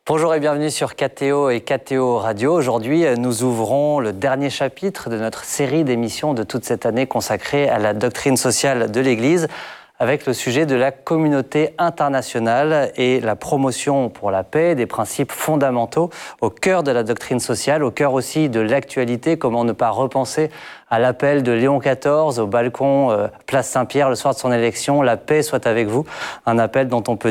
Bonjour et bienvenue sur KTO et KTO Radio. Aujourd'hui, nous ouvrons le dernier chapitre de notre série d'émissions de toute cette année consacrée à la doctrine sociale de l'Église, avec le sujet de la communauté internationale et la promotion pour la paix, des principes fondamentaux au cœur de la doctrine sociale, au cœur aussi de l'actualité. Comment ne pas repenser à l'appel de Léon XIV au balcon Place Saint-Pierre le soir de son élection, « La paix soit avec vous », un appel dont on peut